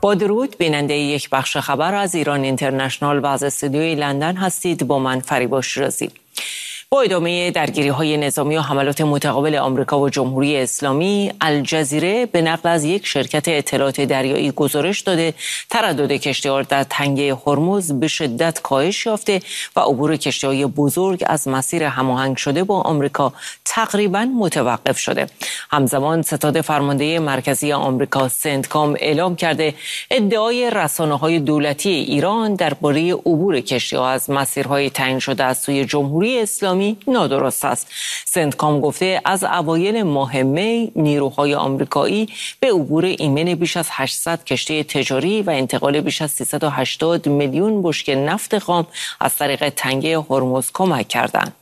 با درود، بیننده یک بخش خبر از ایران اینترنشنال و از استودیوی لندن هستید. با من فریبا شیرازی. با ادامه درگیری‌های نظامی و حملات متقابل آمریکا و جمهوری اسلامی، الجزیره به نقل از یک شرکت اطلاعات دریایی گزارش داده تردد کشتی‌ها در تنگه هرمز به شدت کاهش یافته و عبور کشتی‌های بزرگ از مسیر هماهنگ شده با آمریکا تقریباً متوقف شده. همزمان ستاد فرمانده مرکزی آمریکا سنتکام اعلام کرده ادعای رسانه‌های دولتی ایران درباره عبور کشتی‌ها از مسیرهای تعیین شده از سوی جمهوری اسلامی نادرست است. سنتکام گفته از اوایل ماه می نیروهای آمریکایی به عبور ایمن بیش از 800 کشتی تجاری و انتقال بیش از 380 میلیون بشکه نفت خام از طریق تنگه هرمز کمک کردند.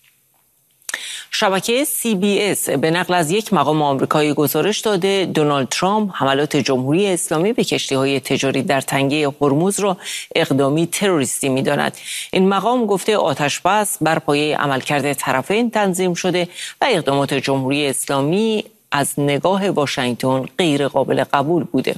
شبکه CBS به نقل از یک مقام آمریکایی گزارش داده دونالد ترامپ حملات جمهوری اسلامی به کشتی‌های تجاری در تنگه هرمز را اقدامی تروریستی می‌داند. این مقام گفته آتش‌بس بر پایه عملکرد طرفین تنظیم شده و اقدامات جمهوری اسلامی از نگاه واشنگتن غیر قابل قبول بوده.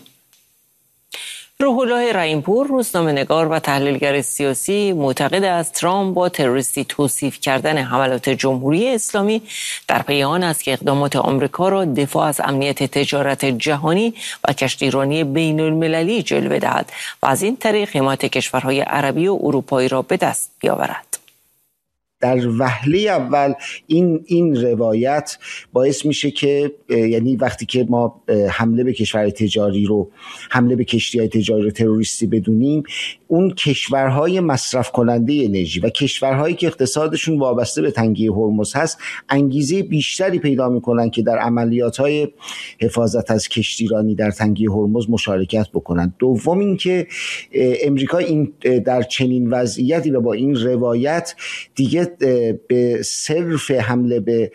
روح الله رحیم‌پور، روزنامه‌نگار و تحلیلگر سیاسی، معتقد است ترامپ با تروریستی توصیف کردن حملات جمهوری اسلامی در پی آن است که اقدامات آمریکا را دفاع از امنیت تجارت جهانی و کشتیرانی بین‌المللی جلوه دهد و از این طریق حمایت کشورهای عربی و اروپایی را به دست بیاورد. در وهله اول این روایت باعث میشه که یعنی وقتی که ما حمله به کشورهای تجاری رو حمله به کشتی‌های تجاری رو تروریستی بدونیم، اون کشورهای مصرف کننده انرژی و کشورهایی که اقتصادشون وابسته به تنگه هرمز هست انگیزه بیشتری پیدا میکنن که در عملیات‌های حفاظت از کشتیرانی در تنگه هرمز مشارکت بکنن. دوم اینکه امریکا این در چنین وضعیتی و با این روایت دیگه به صرف حمله به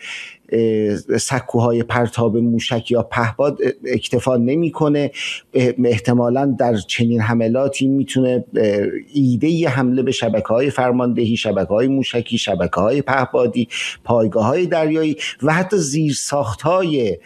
سکوهای پرتاب موشک یا پهپاد اکتفا نمیکنه. احتمالاً در چنین حملاتی میتونه ایده حمله به شبکه‌های فرماندهی، شبکه‌های موشکی، شبکه‌های پهپادی، پایگاه‌های دریایی و حتی زیرساخت‌های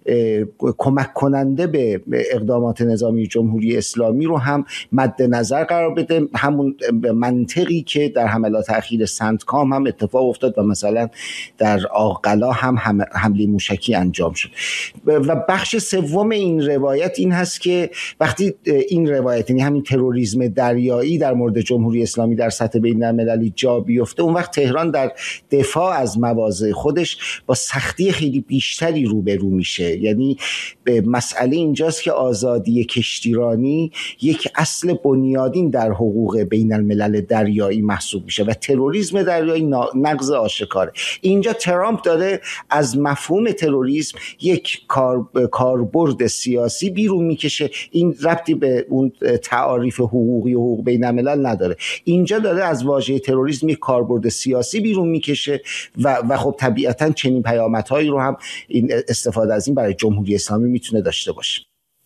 کمک کننده به اقدامات نظامی جمهوری اسلامی رو هم مد نظر قرار بده. همون منطقی که در حملات اخیر سنتکام هم اتفاق افتاد و مثلا در آقلا هم حمله موشکی انجام شد. و بخش سوم این روایت این هست که وقتی این روایت یعنی همین تروریسم دریایی در مورد جمهوری اسلامی در سطح بین‌المللی جا بیفته، اون وقت تهران در دفاع از مواضع خودش با سختی خیلی بیشتری روبرو میشه. یعنی مسئله اینجاست که آزادی کشتیرانی یک اصل بنیادین در حقوق بین الملل دریایی محسوب میشه و تروریسم دریایی نقض آشکاره. اینجا ترامپ داره از مفهوم تروریسم یک کاربرد سیاسی بیرون میکشه. این ربطی به اون تعاریف حقوقی و حقوق بین الملل نداره. اینجا داره از واژه تروریسم یک کاربرد سیاسی بیرون میکشه و خب طبیعتا چنین پیامدهایی رو هم این استفاده از این برای جمهوری اسلامی میتونه داشته باشه.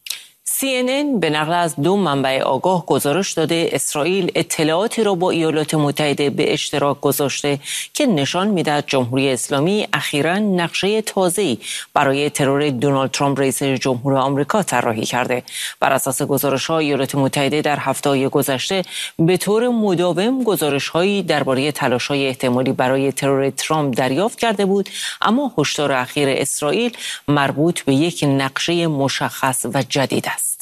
CNN به نقل از دو منبع آگاه گزارش داده اسرائیل اطلاعاتی را با ایالات متحده به اشتراک گذاشته که نشان میدهد جمهوری اسلامی اخیراً نقشه تازه‌ای برای ترور دونالد ترامپ رئیس جمهور آمریکا طراحی کرده. بر اساس گزارش‌ها ایالات متحده در هفته‌های گذشته به طور مداوم گزارش‌هایی درباره تلاش‌های احتمالی برای ترور ترامپ دریافت کرده بود، اما هشدار اخیر اسرائیل مربوط به یک نقشه مشخص و جدید است.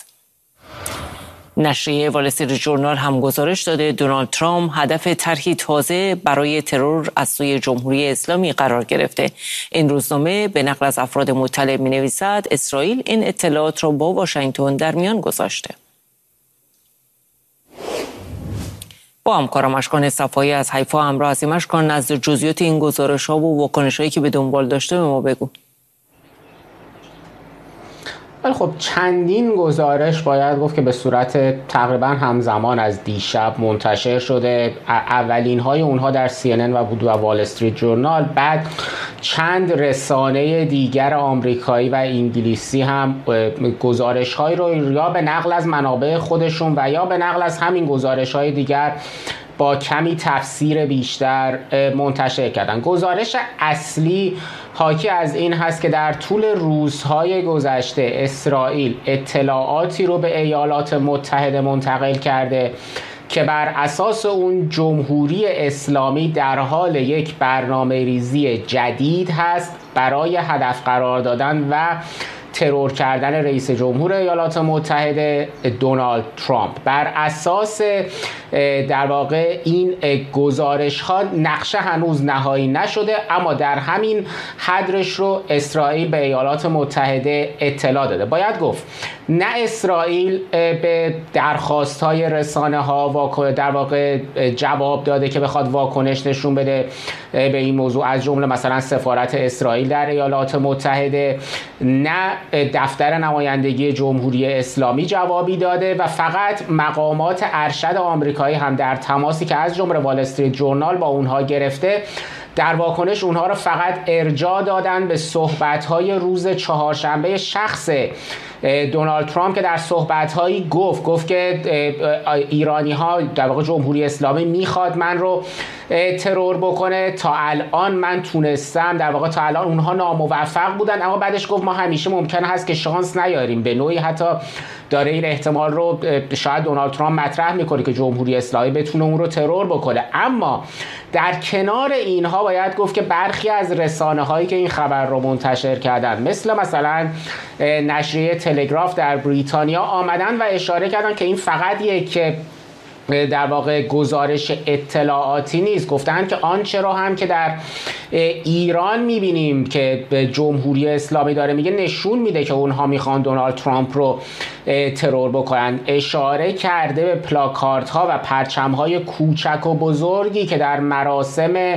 نشریه وال استریت ژورنال هم گزارش داده دونالد ترامپ هدف طرحی تازه برای ترور از سوی جمهوری اسلامی قرار گرفته. این روزنامه به نقل از افراد مطلع می‌نویسد اسرائیل این اطلاعات را با واشنگتن در میان گذاشته. با همکارم اشکان صفایی از حیفا همراه هستیم. اشکان، از جزئیات این گزارش‌ها و واکنش‌هایی که به دنبال داشته به ما بگو. ولی خب چندین گزارش باید گفت که به صورت تقریبا همزمان از دیشب منتشر شده. اولین های اونها در CNN و وال استریت ژورنال، بعد چند رسانه دیگر آمریکایی و انگلیسی هم گزارش های رو یا به نقل از منابع خودشون و یا به نقل از همین گزارش های دیگر با کمی تفسیر بیشتر منتشر کردن. گزارش اصلی حاکی از این هست که در طول روزهای گذشته اسرائیل اطلاعاتی رو به ایالات متحده منتقل کرده که بر اساس اون جمهوری اسلامی در حال یک برنامه ریزی جدید هست برای هدف قرار دادن و ترور کردن رئیس جمهور ایالات متحده دونالد ترامپ. بر اساس در واقع این گزارش ها نقشه هنوز نهایی نشده، اما در همین حدش رو اسرائیل به ایالات متحده اطلاع داده. باید گفت نه اسرائیل به درخواست های رسانه ها در واقع جواب داده که بخواد واکنش نشون بده به این موضوع، از جمله مثلا سفارت اسرائیل در ایالات متحده، نه دفتر نمایندگی جمهوری اسلامی جوابی داده و فقط مقامات ارشد آمریکایی هم در تماسی که از جمله وال استریت جورنال با اونها گرفته، در واکنش اونها رو فقط ارجاع دادن به صحبت‌های روز چهارشنبه شخص دونالد ترامپ که در صحبت‌هایی گفت که ایرانی‌ها در واقع جمهوری اسلامی میخواد من رو ترور بکنه. تا الان من تونستم، در واقع تا الان اونها ناموفق بودن، اما بعدش گفت ما همیشه ممکن هست که شانس نیاریم. به نوعی حتی داره این احتمال رو شاید دونالد ترامپ مطرح میکنه که جمهوری اسلامی بتونه اون رو ترور بکنه. اما در کنار اینها باید گفت که برخی از رسانه هایی که این خبر رو منتشر کردن، مثلا نشریه تلگراف در بریتانیا، آمدن و اشاره کردن که این فقط یک در واقع گزارش اطلاعاتی نیست. گفتن که آنچه را هم که در ایران میبینیم که به جمهوری اسلامی داره میگه نشون میده که اونها میخوان دونالد ترامپ رو ترور بکنن. اشاره کرده به پلاکاردها ها و پرچم های کوچک و بزرگی که در مراسم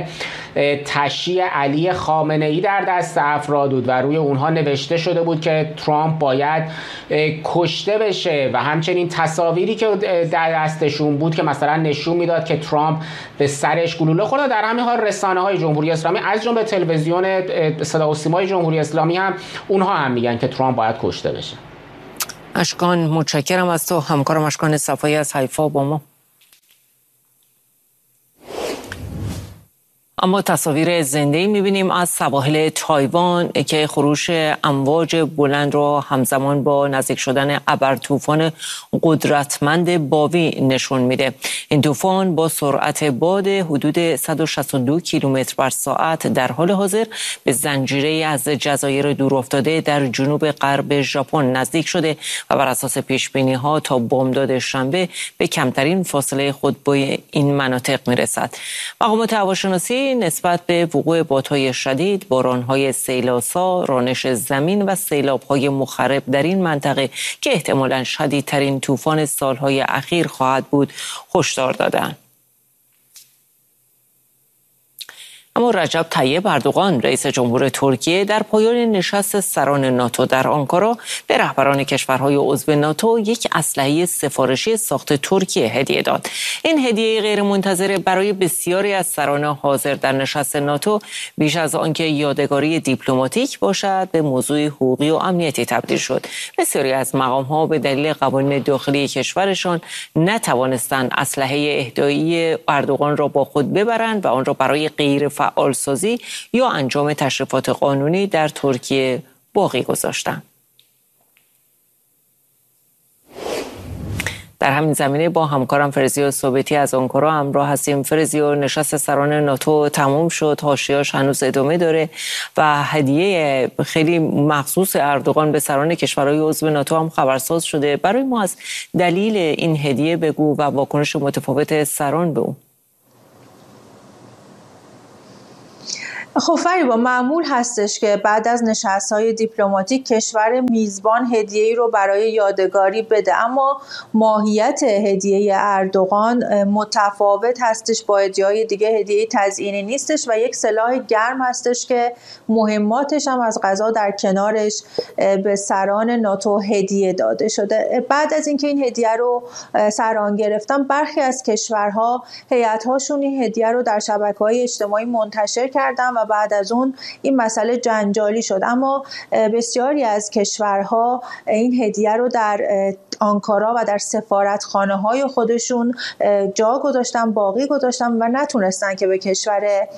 تشییع علی خامنه ای در دست افراد بود و روی اونها نوشته شده بود که ترامپ باید کشته بشه و همچنین تصاویری که در دستشون بود که مثلا نشون میداد که ترامپ به سرش گلوله خورده. در همین حال رسانه های جمهوری اسلامی از جمله تلویزیون صدا و سیمای جمهوری اسلامی هم اونها هم میگن که ترامپ باید کشته بشه. اشکان، متشکرم از تو. همکارم اشکان صفایی از حیفا با ما. اما تصاویر زنده‌ای می‌بینیم از سواحل تایوان که خروش امواج بلند را همزمان با نزدیک شدن ابرطوفان قدرتمند باوی نشون میده. این طوفان با سرعت باد حدود 162 کیلومتر بر ساعت در حال حاضر به زنجیره از جزایر دورافتاده در جنوب غرب ژاپن نزدیک شده و بر اساس پیش‌بینی‌ها تا بامداد شنبه به کمترین فاصله خود با این مناطق میرسد. مقامات هواشناسی نسبت به وقوع بادهای شدید، بارانهای سیل‌آسا، رانش زمین و سیلاب‌های مخرب در این منطقه که احتمالاً شدیدترین طوفان سالهای اخیر خواهد بود، هشدار دادند. اما رجب طیب اردوغان رئیس جمهور ترکیه در پایان نشست سران ناتو در آنکارا به رهبران کشورهای عضو ناتو یک اسلحه سفارشی ساخت ترکیه هدیه داد. این هدیه غیرمنتظره برای بسیاری از سران حاضر در نشست ناتو بیش از آنکه یادگاری دیپلماتیک باشد به موضوع حقوقی و امنیتی تبدیل شد. بسیاری از مقام‌ها به دلیل قوانین داخلی کشورشان نتوانستند اسلحه اهدایی اردوغان را با خود ببرند و آن را برای غیر فعالسازی یا انجام تشریفات قانونی در ترکیه باقی گذاشتند. در همین زمینه با همکارم فرزیا ثابتی از آنکارا همراه هستیم. فرزیا، نشست سران ناتو تمام شد، حاشیه‌اش هنوز ادامه داره و هدیه خیلی مخصوص اردوغان به سران کشورهای عضو ناتو هم خبرساز شده. برای ما از دلیل این هدیه بگو و واکنش متفاوت سران به اون. خب فریبا، معمول هستش که بعد از نشست‌های دیپلماتیک کشور میزبان هدیه‌ای رو برای یادگاری بده، اما ماهیت هدیه اردوغان متفاوت هستش با هدیه‌های دیگه. هدیه تزیینی نیستش و یک سلاح گرم هستش که مهماتش هم از قضا در کنارش به سران ناتو هدیه داده شده. بعد از اینکه این هدیه رو سران گرفتن، برخی از کشورها هیئت‌هاشون این هدیه رو در شبکه‌های اجتماعی منتشر کردن و بعد از اون این مسئله جنجالی شد. اما بسیاری از کشورها این هدیه رو در آنکارا و در سفارتخانه‌های خودشون جا گذاشتن، باقی گذاشتن و نتونستن که به کشور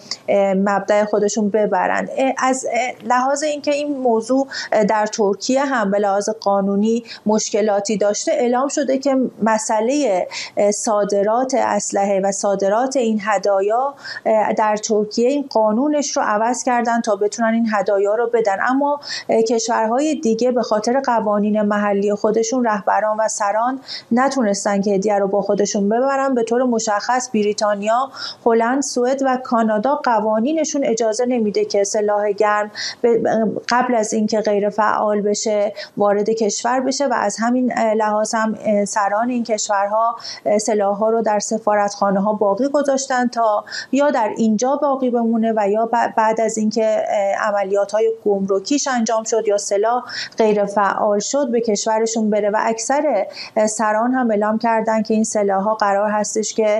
مبدأ خودشون ببرن. از لحاظ اینکه این موضوع در ترکیه هم به لحاظ قانونی مشکلاتی داشته، اعلام شده که مسئله صادرات اسلحه و صادرات این هدایا در ترکیه این قانونش رو عوض کردن تا بتونن این هدایا رو بدن، اما کشورهای دیگه به خاطر قوانین محلی خودشون رهبران و سران نتونستن که هدیه رو با خودشون ببرن. به طور مشخص بریتانیا، هلند، سوئد و کانادا قوانینشون اجازه نمیده که سلاح گرم قبل از اینکه غیر فعال بشه وارد کشور بشه و از همین لحاظ هم سران این کشورها سلاح‌ها رو در سفارتخانه‌ها باقی گذاشتن تا یا در اینجا باقی بمونه و یا بعد از اینکه عملیات‌های گمرکیش انجام شد یا سلاح غیر فعال شد به کشورشون بره. و اکثر سران هم اعلام کردن که این سلاح‌ها قرار هستش که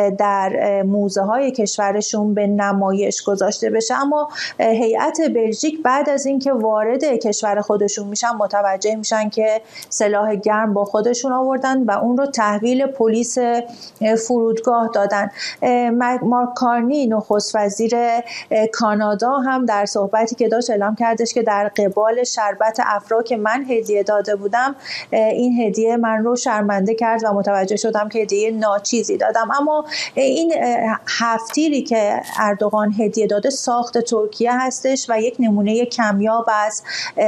در موزه‌های کشورشون به نمایش گذاشته بشه. اما هیئت بلژیک بعد از اینکه وارد کشور خودشون میشن متوجه میشن که سلاح گرم با خودشون آوردن و اون رو تحویل پلیس فرودگاه دادن. مارک کارنی نخست وزیر کانادا هم در صحبتی که داشت اعلام کردش که در قبال شربت افرا که من هدیه داده بودم، این هدیه من رو شرمنده کرد و متوجه شدم که هدیه ناچیزی دادم. اما این 7 تیری که اردوغان هدیه داده ساخت ترکیه هستش و یک نمونه کمیاب از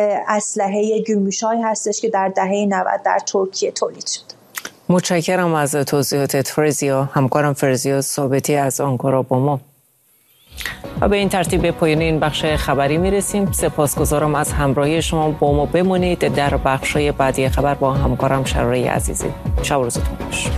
اسلحه گوشای هستش که در دهه 90 در ترکیه تولید شد. متشکرم از توضیحاتت فرزیا. همکارم فرزیا ثابتی از آنکارا با ما. و به این ترتیب به پایان این بخش خبری میرسیم. سپاسگزارم از همراهی شما. با ما بمانید. در بخش‌های بعدی خبر با همکارم شراره عزیزی. شب و روزتون خوش.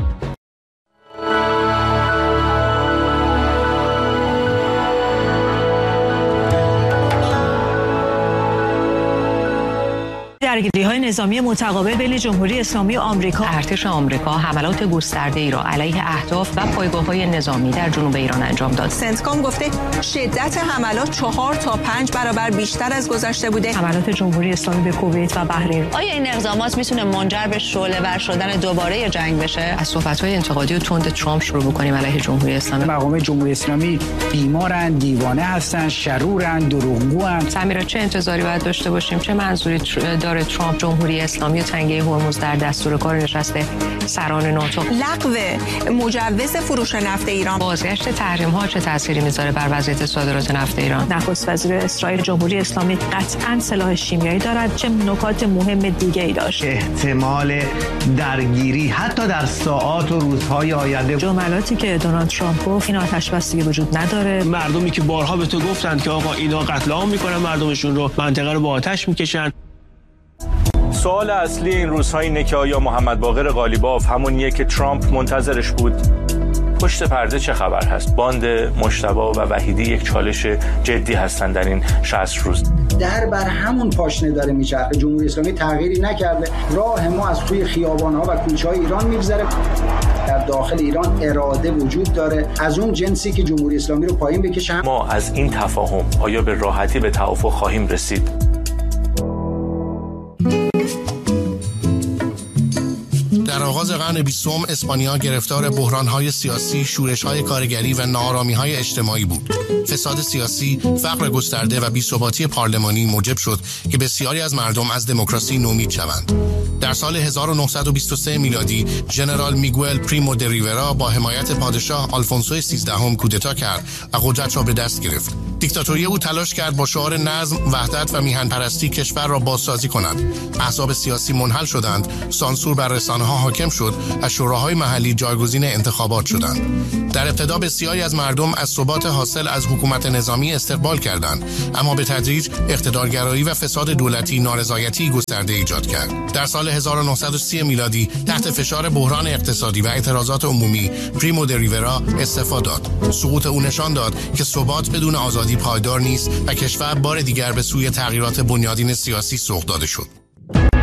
درگیری‌های نظامی متقابل بین جمهوری اسلامی و آمریکا. ارتش آمریکا حملات گسترده‌ای را علیه اهداف و پایگاه‌های نظامی در جنوب ایران انجام داد. سنتکام گفته شدت حملات 4 تا 5 برابر بیشتر از گذشته بوده. حملات جمهوری اسلامی به کویت و بحرین. آیا این اقدامات میتونه منجر به شعله‌ور شدن دوباره جنگ بشه؟ از صحبت‌های انتقادی و تند ترامپ شروع بکنیم علیه جمهوری اسلامی. مقام جمهوری اسلامی بیمارن، دیوانه هستن، شرورن، دروغگوان. سمیرا چه انتظاری باید داشته باشیم؟ چه منظوری داره ترامپ جمهوری اسلامی و تنگه هرمز در دستور کار نشست سران ناتو؟ لغو مجوز فروش نفت ایران. بازگشت تحریم‌ها چه تأثیری میذاره بر وضعیت صادرات نفت ایران؟ نخست وزیر اسرائیل جمهوری اسلامی قطعاً سلاح شیمیایی دارد. چه نکات مهم دیگه‌ای داشت؟ احتمال درگیری حتی در ساعات و روزهای آینده. جملاتی که دونالد ترامپ گفت این آتش بستگی وجود نداره. مردمی که بارها به تو گفتن که آقا اینا قتل عام میکنن مردمشون رو، منطقه رو با آتش میکشن. سوال اصلی این روزها اینه که آیا محمد باقر قالیباف همونیه که ترامپ منتظرش بود؟ پشت پرده چه خبر هست؟ باند مجتبی و وحیدی یک چالش جدی هستن در این 60 روز. در بر همون پاشنه داره میچرخه. جمهوری اسلامی تغییری نکرده. راه ما از توی خیابان‌ها و کوچه‌های ایران میگذره. در داخل ایران اراده وجود داره از اون جنسی که جمهوری اسلامی رو پایین بکشه. ما از این تفاهم آیا به راحتی به توافق خواهیم رسید؟ در آغاز قرن 20 اسپانیا گرفتار بحران‌های سیاسی، شورش‌های کارگری و ناآرامی‌های اجتماعی بود. فساد سیاسی، فقر گسترده و بی‌ثباتی پارلمانی موجب شد که بسیاری از مردم از دموکراسی نومید شوند. در سال 1923 میلادی ژنرال میگوئل پریمو د ریورا با حمایت پادشاه آلفونسو 13 کودتا کرد و قدرت را به دست گرفت. دیکتاتوری او تلاش کرد با شعار نظم، وحدت و میهن پرستی کشور را بازسازی کند. احزاب سیاسی منحل شدند، سانسور بر رسانه‌ها حاکم شد و شوراهای محلی جایگزین انتخابات شدند. در ابتدا بسیاری از مردم از ثبات حاصل از حکومت نظامی استقبال کردند، اما به تدریج اقتدارگرایی و فساد دولتی نارضایتی گسترده ایجاد کرد. در سال 1930 میلادی تحت فشار بحران اقتصادی و اعتراضات عمومی پریمو د ریورا استعفا داد. سقوط او نشان داد که ثبات بدون آزادی پایدار نیست و کشور بار دیگر به سوی تغییرات بنیادین سیاسی سوق داده شد.